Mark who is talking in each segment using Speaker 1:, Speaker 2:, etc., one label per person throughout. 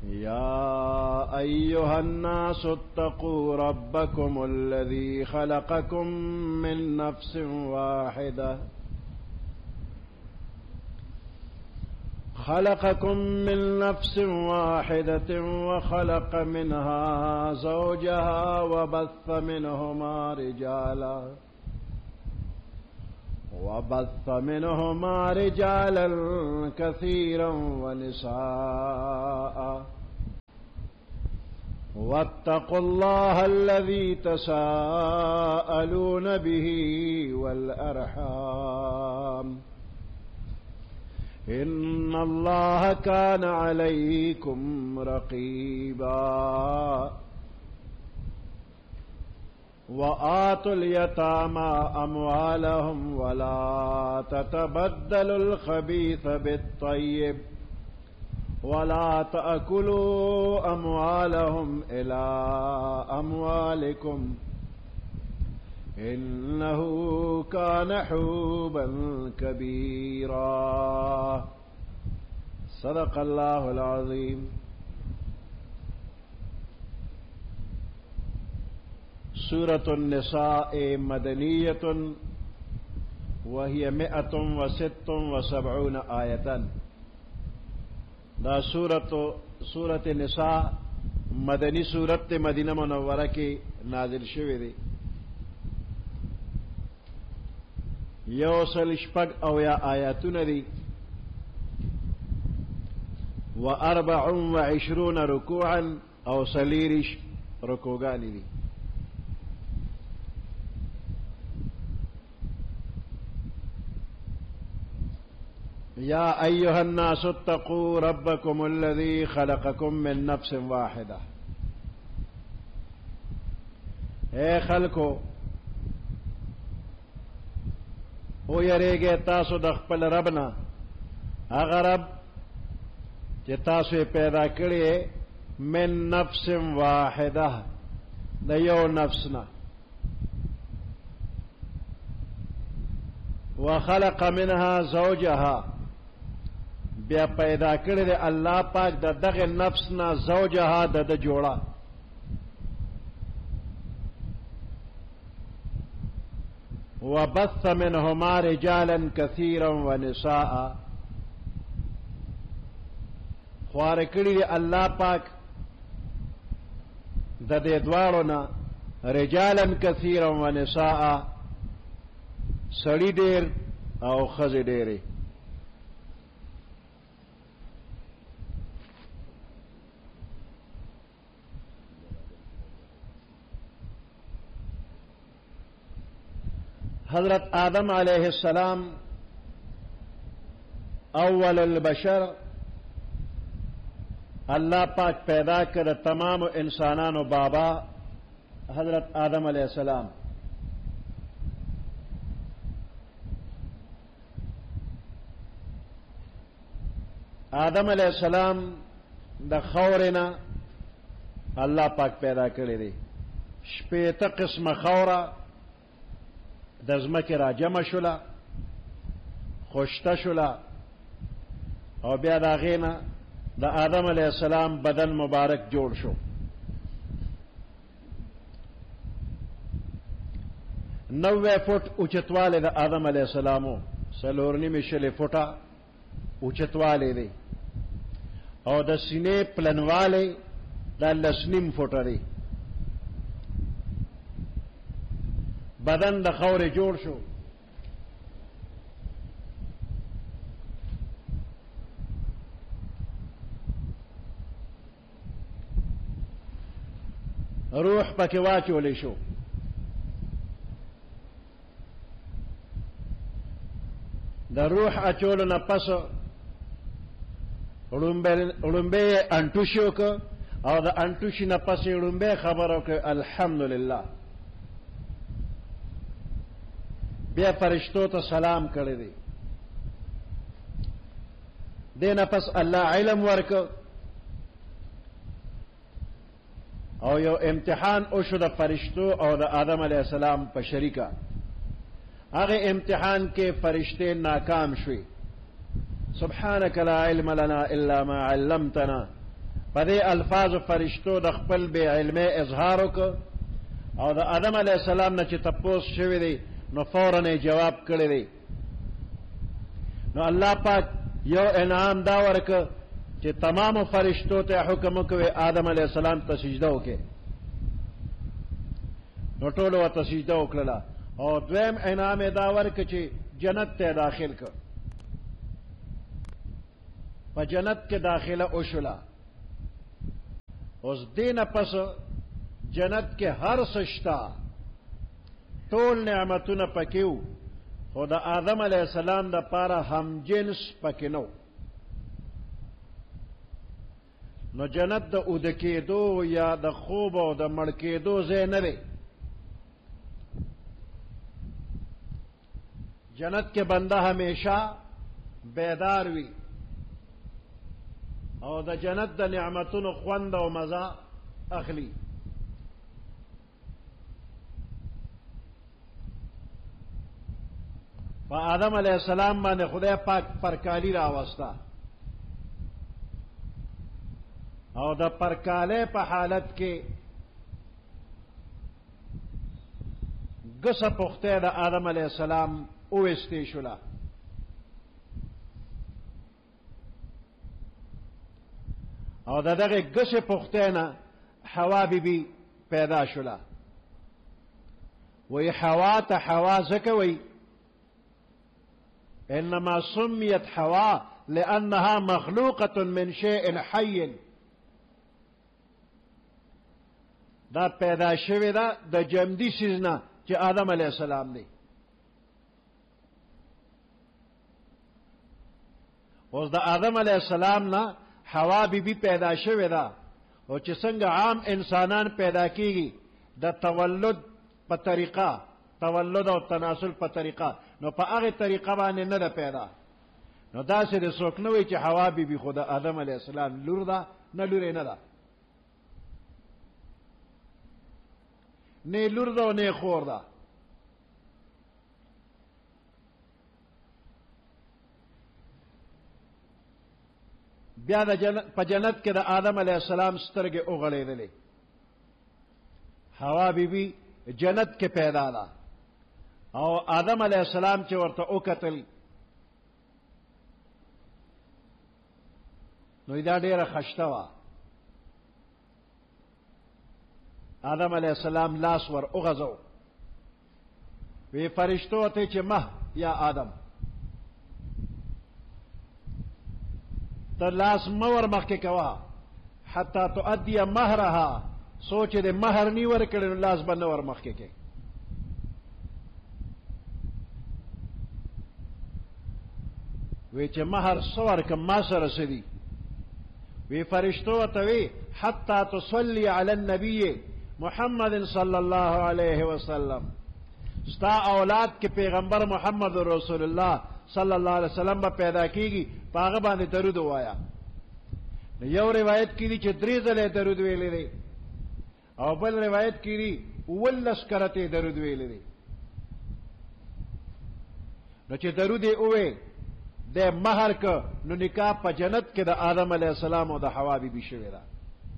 Speaker 1: يا أيها الناس اتقوا ربكم الذي خلقكم من نفس واحدة وخلق منها زوجها وبث منهما رجالا كثيرا ونساء واتقوا الله الذي تساءلون به والأرحام إن الله كان عليكم رقيبا وآتوا اليتامى أموالهم ولا تتبدلوا الخبيث بالطيب ولا تأكلوا أموالهم إلى أموالكم إنه كان حوبا كبيرا صدق الله العظيم. سورة النساء مدنية وهي 176 آية. دا سورة النساء مدنی سورت مدینہ منورہ کی نازل شوی دی. یوصل شپگ او یا آیاتون دی و24 رکوعا او سلیرش رکوگانی دی. يا أيها الناس اتقوا ربكم الذي خلقكم من نفس واحدة. اے خلقو او یریگے تاسو د خپل ربنا هغه رب چې تاسو پیدا کړی من نفس واحده د یو نفسنا وخلق منها زوجها بیا پیدا کړی دی الله پاک د دغه نفس نه زوجها د جوړه وبث منهما رجالا كثيرا ونساء خوار کړی دی الله پاک د دې دواړو نه رجالا كثيرا ونساء سړي ډېر او ښځې ډېرې. حضرت آدم علیہ السلام اول البشر اللہ پاک پیدا کر تمام انسانان و بابا حضرت آدم علیہ السلام. آدم علیہ السلام د خورنا اللہ پاک پیدا کړی دی. شپېته قسمه خوره د ځمکې را جمع شوله خوشته شوله او بیا د هغې نه د آدم علیه السلام بدن مبارک جوړ شو. 90 فٹ اوچتوالی د آدم علیه السلامو 4.5 فټه اوچتوالی دی او د سینې پلنوالی د 10.5 فټه دی. بدن د خورې جوړ شو. روح پکې واچولی شو. د روح اچولو نه پس ړومبی انټوشي وکړه او د انټوشي نه پس یې ړومبی خبره وکړه الحمدلله. بیا فرشتو ته سلام کړی دی. دې نه پس الله علم ورکړ او یو امتحان وشو د فرشتو او د آدم علیه السلام په شریکه. هغه امتحان کې فرشتے ناکام شوي. سبحانك لا علم لنا الا ما علمتنا په دې الفاظ فرشتو د خپل بې علمۍ اظهار وکړ او د آدم علیه السلام نه چې تپوس شوی دی نو فوراً یې جواب کړی دی. نو الله پاک یو انعام دا ورکړ چې تمامو فرشتو ته حکم وکوي آدم علیه السلام ته سجده وکړي. نو ټولو ورته سجده وکړله. او دویم انعام یې دا ورکړ چې جنت ته داخل کړ. په جنت کې داخله وشوله. اوس دې نه پس جنت کې هر څه شته، ټول نعمتونه پکې وو، خو د آدم علیه السلام دپاره هم جنس پکې نه و. نو جنت د اوده کېدو یا د خوب او د مړ کېدو ځای نه دی. جنت کې بنده همیشه بیدار وي او د جنت د نعمتونو خوند او مزه اخلي. په آدم علیه السلام باندې خدای پاک پرکالی راوسته او د پرکاله په حالت کې ګسه پخته د آدم علیه السلام اوستی شولا. او دغه ګسه پخته نه حوا بیبي پیدا شولا. وی حوا ته حوا زکوي انما سميت حواء لانها مخلوقه من شيء حي. دا پیدا شوی دا د جمدی سیز نه چې آدم علیه السلام دی. اوس د آدم علیه السلام نه حوا بیبي پیدا شوی دا او چې څنګه عام انسانان پیدا کیږي د تولد په طریقه، تولد او تناسل په طریقه، نو په هغه طریقه باندې نه ده پیدا. نو داسې د څوک نه وي چې حوا بیبي خو د آدم علیه السلام لور ده، نه لور نه ده، نه لور ده او نه خور ده. بیا د په جنت کې د آدم علیه السلام سترګې وغړېدلې. حوا بیبي جنت کې پیدا ده او آدم علیه السلام چې ورته وکتل نو دا ډېره خشته وه. آدم علیه السلام لاس ور وغځو، وی فرشتو ته چې مه یا آدم ته لاس مور مخکې کوه حتی تؤدي مهرها، سوچ دې مهر نی ورکړي نو لاس به نه ور مخکې کې. وی چې مهر سور کم ما سره سدي. وی فرشتو ته وی حتی تصلي علی النبی محمد صلی الله علیه وسلم، ستا اولاد کې پیغمبر محمد رسول الله صلی الله علیه وسلم به پیدا کیږي، پاغه باندې درود وایا. یو روایت کې دي چې 3 ځله درود ویلې دي او بل روایت کې دي ولس کرته درود ویلې دي. نو چې درود یې اوه د مہر ک نو نکاح په جنت کې د آدم علیه السلام او د حوا بیبي شوی ده.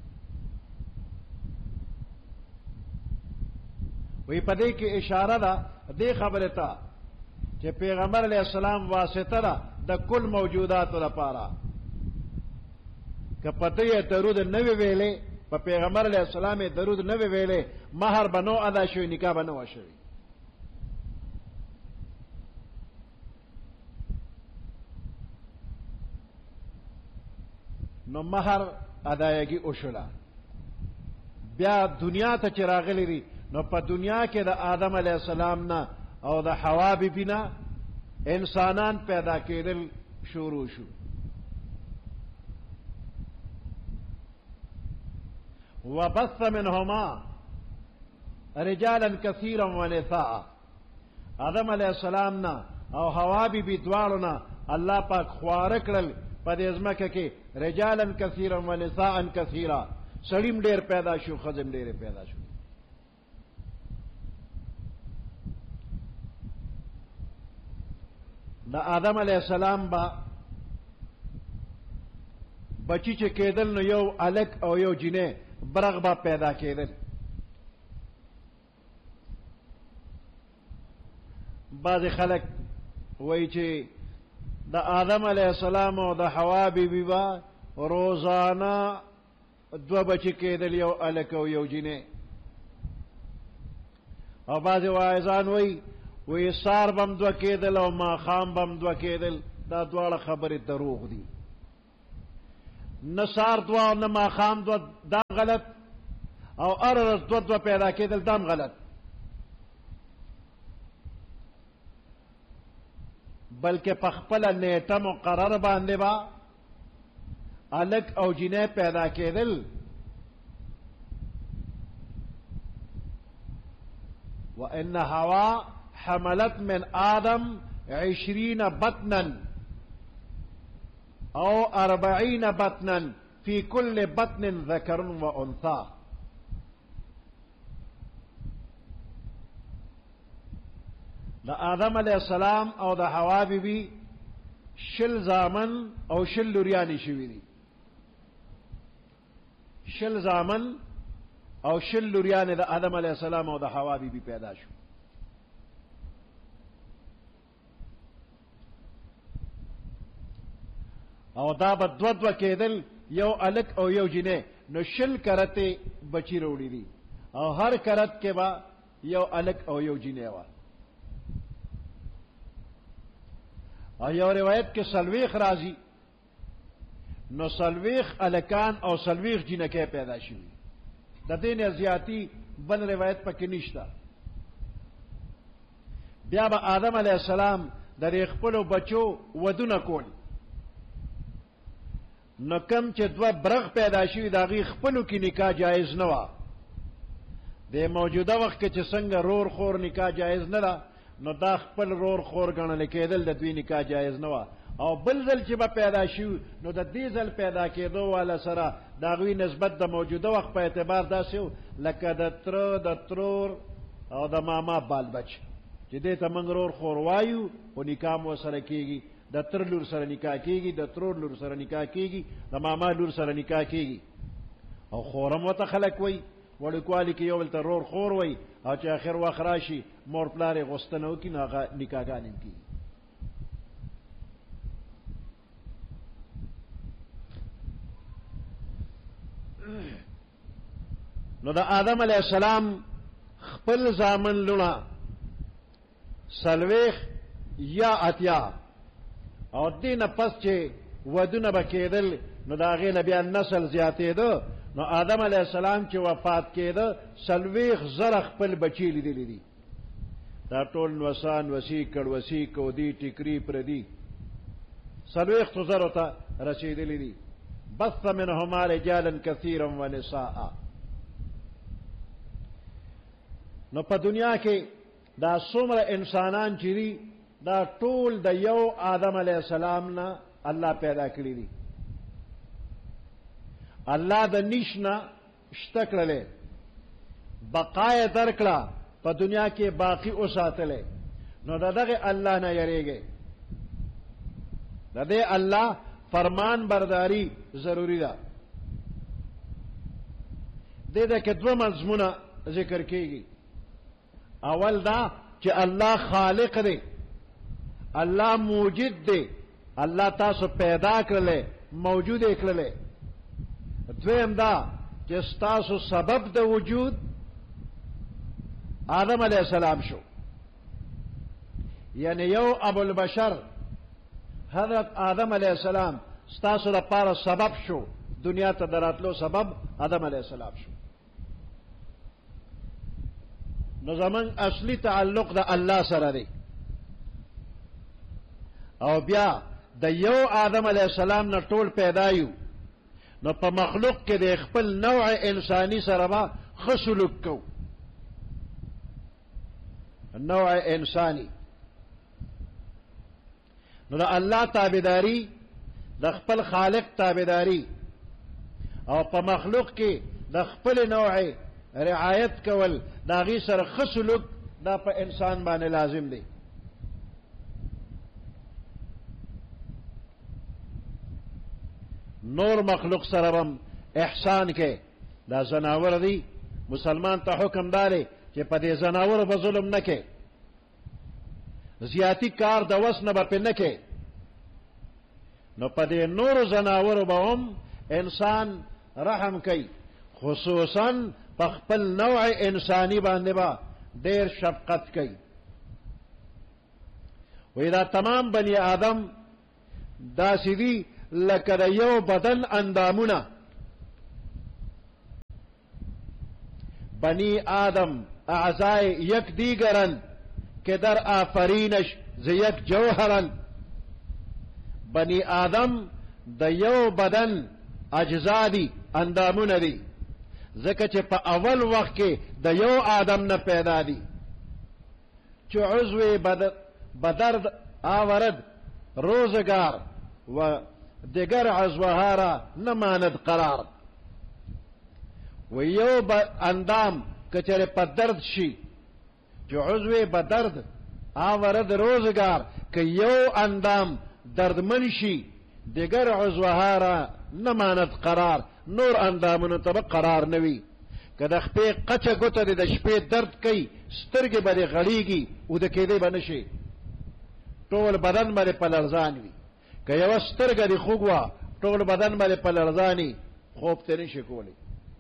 Speaker 1: وی په دې کې اشاره ده دې خبره ته چې پیغمبر علیه السلام واسطه ده د کل موجوداتو لپاره. که پته یې درود نه ویلې په پیغمبر علیه السلام یې درود نه ویلې، مہر به نو ادا شوی، نکاح به نو شوی. نو مہر ادایګي وشوله. بیا دنیا ته چې راغلی دي نو په دنیا کې د آدم علیه السلام نه او د حوا بیبي نه انسانان پیدا کېدل شروع شو. وبث منهما رجالا كثيرا ونساء. آدم علیه السلام نه او حوا بیبي دواړو نه الله پاک خواره کړل په دې ځمکه کې رجالا كثيرا ونساء كثيرا. سړیم ډېر پیدا شو، ښځم ډېرې پیدا شو. د آدم علیه السلام با بچی چې کېدل نو یو الک او یو جنې برغ با پیدا کېدل. بعض خلک وایي چې د آدم علیه السلام او د حوا بیبي با روزانه دو بچی کېدل، یو الک او یو جنې. او بعض واعظان وایي سار بم دو کېدل او ماښام بم دو کېدل. دا دواړه خبرې دروغ دي. نه سار دوا او نه ماښام دوا، دا غلط، او هر ورځ دو پیدا کېدل دام غلط. بلکې په خپله نیټه مقرر باندې با الک او جنې پیدا کېدل. وإن حوا حملت من آدم 20 بطنا أو 40 بطنا في كل بطن ذكر وأنثى. دا آدم علیہ السلام او دا حوا بیبی شل زامن او شل لوریانی شوی دی. شل زامن او شل لوریانی دا آدم علیہ السلام او دا حوا بیبی پیدا شو. او دا با دو کېدل، یو الک او یو جنې. نو شل کرته بچی روڑی دی، او هر کرت کې با یو الک او یو جنې وا. او یو روایت کې سلویخ راځي، نو سلویخ الکان او سلویخ جنکې پیدا شوي. د دې نه زیاتی بل روایت پکې نشته. بیا به آدم علیه السلام د خپلو بچو ودونه کول. نو کم چې دوه برغ پیدا شوي د هغې خپلو کې نکاح جایز نه وه. د موجوده وخت کې چې څنګه رور خور نکاح جایز نه ده، نو دا خپل رور خور ګڼل کېدل، د دوی نکاح جایز نه وه. او بل ځل چې به پیدا شو، نو د دې ځل پیدا کېدو والا سره د هغوی نسبت د موجوده وخت په اعتبار داسې و لکه د تره، د ترور او د ماما بال بچ چې دې ته موږ رور خور وایو، خو نکاح مو سره کېږي. د تر لور سره نکاح کېږي، د ترور لور سره نکاح کېږي، د ماما لور سره نکاح کېږي. او خورم ورته خلک وایي، وړوکوالي کې یو بل ته رور خور وایي، او چې آخر وخت راشي مور پلار یې غوښتنه وکړي، نو هغه نکاحګانې هم کېږي. نو د آدم علیه السلام خپل زامن لونه سلویخ یا اتیا، او دې نه پس چې ودونه به کېدل، نو د هغې نه بیا نسل زیاتېده. نو آدم علیه السلام چې وفات کېده، 40,000 خپل بچي لیدلی دي. دا ټول نوسان، وسی، کړوسی، کودي، ټیکري، پردي 40,000 ته رسېدلی دي. بث منهما رجالا كثيرا ونساء. نو په دنیا کې دا څومره انسانان چې دي، دا ټول د یو آدم علیه السلام نه الله پیدا کړي دي. الله د نیش نه شته کړلې، بقای درکړه، په دنیا کې باقی اوساتلې. نو د دغه الله نه یریږي. د دې الله فرمان برداری ضروری ده. دې کې دوه مضمونه ذکر کېږي. اول دا چې الله خالق دی، الله موجود دی، الله تاسو پیدا کړلې، موجود یې کړلې. دویم دا چې تاسو سبب د وجود آدم علیه السلام شو، یعنی یو ابو البشر حضرت آدم علیه السلام ستاسو لپاره سبب شو، دنیا ته دراتلو سبب آدم علیه السلام شو. نو زمون اصلی تعلق د الله سره دی. او بیا د یو آدم علیه السلام نه ټول پیدا یو، نو په مخلوق کې د خپل نوع انسانی سره به ښه سلوک کو. نوع انسانی، نو د الله تابعداري، د خپل خالق تابعداري، او په مخلوق کې د خپل نوع رعایت کول، د هغې سره ښه سلوک، دا په انسان باندې لازم دی. نور مخلوق سره هم احسان کې. دا زناور دی، مسلمان ته حکم داري چې په دې زناور به ظلم نه کې، زیاتی کار د وس نه به نه کې. نو په دې نور زناور به هم انسان رحم کوي، خصوصا په خپل نوع انسانی باندې به ډېر شفقت کوي. وی دا تمام بنی آدم داسې دي لکه د یو بدن اندامونه. بنی آدم اعضای یک دیگرن که در آفرینش ز یک جوهرن. بنی آدم د یو بدن اجزا دي، اندامونه دي، ځکه چې په اول وخت کې د یو آدم نه پیدا دي. چې عضو بدرد آورد روزگار و دیگر عضوها را نماند قرار. و یو اندام کچره په درد شي، چې عضو بدرد آورد روزگار، که یو اندام دردمن شي دیگر عضوها را نماند قرار، نور اندامونو ته قرار نوي. که د خپې قچه ګوته د شپې درد کوي، سترګې به غړیږي او د کېدی به نشي، ټول بدن باندې په لړزان وي. که یوه سترګه دې خوږ وه، ټول بدن باندې په لړزاني، خوب ته نشي کولی.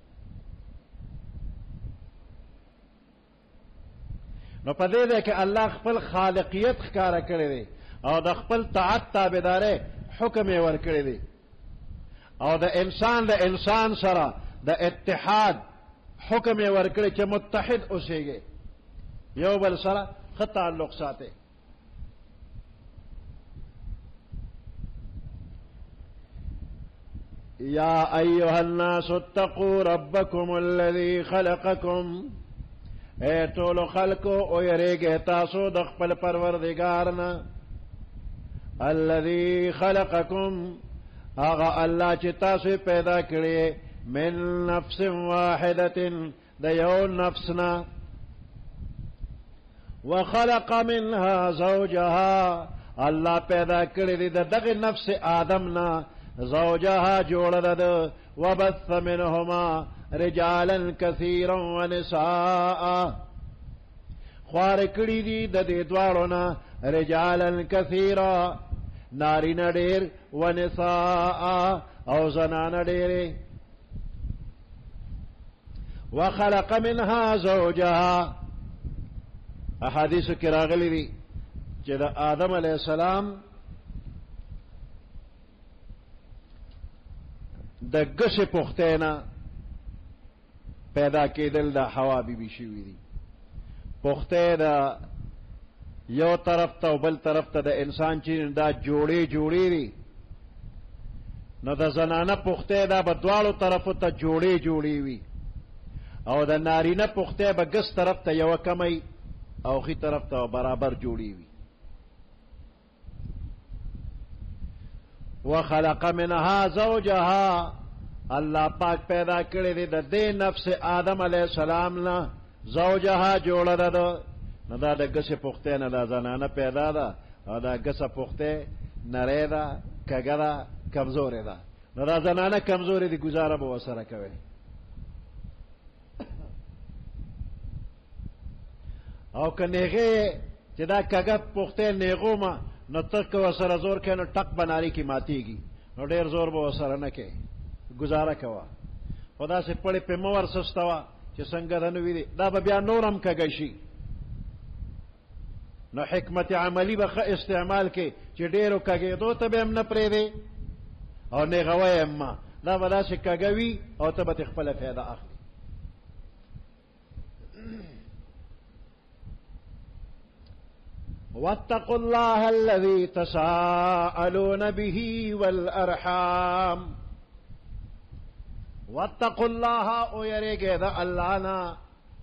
Speaker 1: نو په دې دی کې الله خپل خالقیت ښکاره کړی دی او د خپل طاعت تابعدارۍ حکم یې ورکړی دی، او د انسان سره د اتحاد حکم یې ورکړی چې متحد اوسېږي، یو بل سره ښه تعلق ساتي. یا ایها الناس اتقوا ربکم الذی خلقکم، اے ټولو خلکو او یریږئ تاسو د خپل پروردګار نه. الذی خلقکم، هغه الله چې تاسو پیدا کړی، من نفس واحدة، د یو نفس نه. وخلق منها زوجها، الله پیدا کړی دی د دغه نفس آدم نه زوجها جوړه ده. وبث منهما رجالا كثيرا ونساء، خوار کړي دي د دې دواړو نه رجالا كثيرا، نارینه ډېر، ونساء او زنانه ډېرې. وخلق منها زوجها، احادیثو کې راغلي دي چې د آدم علیه السلام د ګسې پختې نه پیدا کېدل د حوا بیبي شوي دي. پختې د یو طرف ته او بل طرف ته د انسان چې دا جوړې دي، نو د زنانه پختې دا به دواړو طرفو ته جوړې وي، او د نارینه پختې به ګس طرف ته یوه کمی او خي طرف ته برابر جوړې وي. وخلق منها زوجها، الله پاک پیدا کړی دی د دې نفس آدم علیه السلام نه زوجها جوړه ده. نو دا د ګسې پختې نه دا زنانه پیدا ده، او دا ګسه پختې نری ده، کږه ده، کمزورې ده. نو دا زنانه کمزورې دي، ګزاره به ورسره کوي. او که نیغې چې دا کږه پختې نیغو ما، نو ته که ورسره زور کوې نو ټک به ناري کې ماتېږي، نو ډېر زور به ورسره نه کوې، ګزاره کوه. خو داسې پړې پې مه ورسستوه چې څنګه ده نوي دي، دا به بیا نور هم کږه شي. نو حکمت عملی به ښه استعمال کې چې ډېرو کږېدو ته به هم نه پرېږدې او نیغوی هم ما، دا به داسې کږه وي او ته به ترې خپله فایده اخلي. واتقوا الله الذي تساءلون به والأرحام، واتقوا الله او یریږئ د الله نه،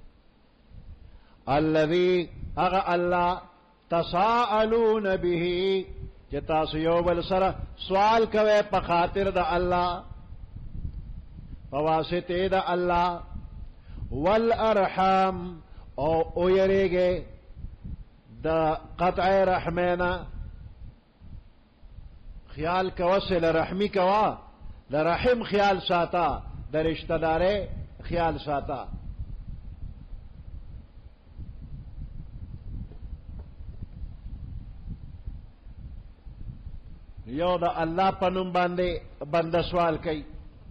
Speaker 1: الذي اغا الله تساءلون به، چې تاسو یو بل سره سوال کوئ په خاطر د الله، په واسطه د الله. والارحام او یریږئ د قطع رحمینا، خیال کوه صله رحمی کوه د رحم خیال ساته، د رشتہ دارۍ خیال ساته. یو د الله په نوم باندې بنده سوال کوي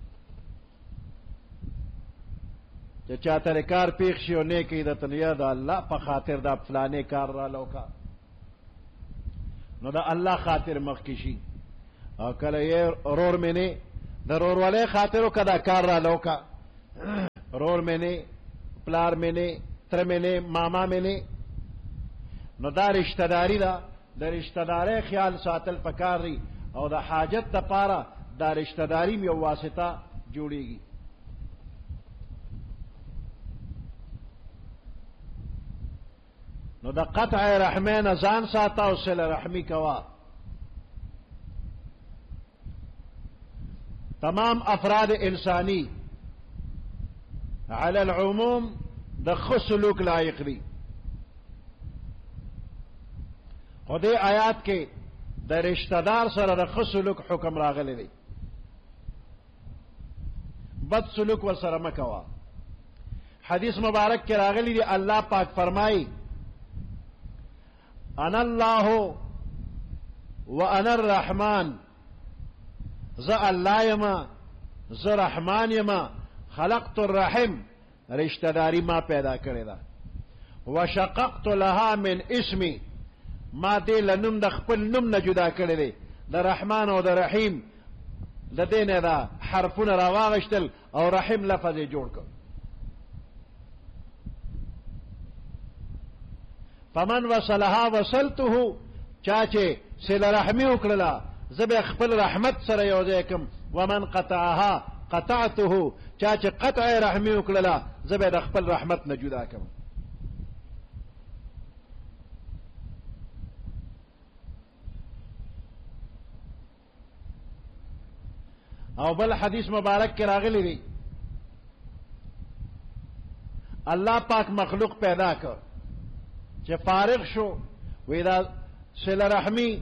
Speaker 1: چې چاته کار پیښ شي او نیکی د تنیا د الله په خاطر دا فلانه کار را لوکا، نو د الله خاطر مخکې شي. او کله یې رور مې نه د رورولۍ خاطر وکړه کار را لوکا، رور مې نه، پلار مې نه، تر مې نه، ماما مې نه، نو دا رشتہ داری ده. د رشتہ دارۍ خیال ساتل پکار دی او د حاجت دپاره دا رشتہ داری یو واسطه جوړیږي. نو د قطع رحمین ځان ساته او صله رحمی کوا. تمام افراد انسانی علی العموم د ښه سلوک لایق دي. خو دې آیات کې د رشتہ دار سره د ښه سلوک حکم راغلی دی. بد سلوک ورسره مه کوه. حدیث مبارک کې راغلی دی الله پاک فرمایي انا الله وانا الرحمن، زه الله یما، زه رحمان یما، خلقت الرحم، رشتہ داری ما پیدا کړې ده، وشققت لها من اسمي، ما دې له نوم د خپل نوم نه جدا کړی دی. د رحمان او د رحیم د دې نه دا حرفونه راواغشتل او رحیم لفظ یې جوړ کړ. فمن وصلها وصلته، چا چې صله رحمي وکړله زه به خپل رحمت سره یو ځای کړم. ومن قطعها قطعته، چا چې قطع رحمي وکړله زه به د خپل رحمت نه جدا کړم. او بل حدیث مبارک کې راغلی دی الله پاک مخلوق پیدا کړ چې فارغ شو، وی دا صله رحمی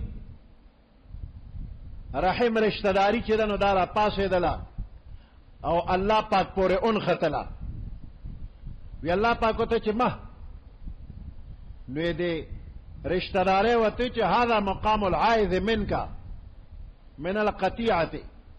Speaker 1: رحم رشتہ داری چې دنو دا را پاسېدله او الله پاک پورې اون ختله. وی الله پاک ورته چې مه نو یې دې رشتہ دارۍ ورته چې هذا مقام العائذ منک من القطیعة،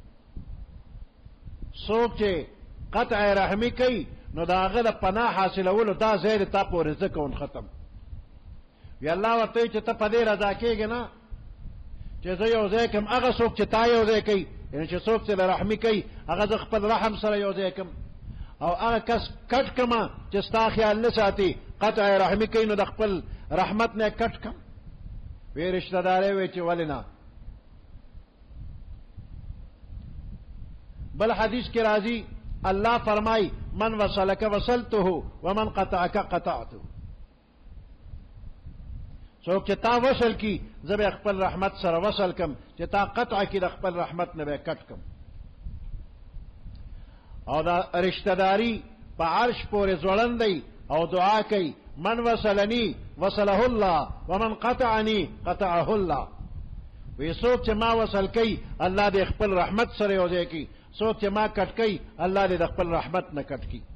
Speaker 1: څوک چې قطع رحمی کوي نو د هغه د پناه حاصلولو دا ځای د تا پورې زه کون ختم. وی الله ورته چې ته په دې رضا کېږې نه چې زه یو ځای کم، هغه څوک چې تا یو ځای کوي، یعنې چې څوک صله رحمي کوي هغه زه خپل رحم سره یو ځای کم، او هغه کس کټ کما چې ستا خیال نه ساتي، قطع رحمي کوي نو د خپل رحمت نه کټ کم. وی رشتہ دارۍ وی چې ولې نه. بل حدیث کې راځي الله فرمای من وصلک وصلته ومن قطعک قطعته، څوک چې تا وصل کی زه به خپل رحمت سره وصل کم، چې تا قطع کی د خپل رحمت نه به کټ کم. او دا رشتہ داری په عرش پورې ځوړند دی او دعا کوي من وصلنی وصله الله ومن قطعنی قطعه الله. وی څوک چې ما وصل کوي الله دې خپل رحمت سره یو ځای کوي، څوک چې ما کټ کوي الله دې د خپل رحمت نه کټ کوي.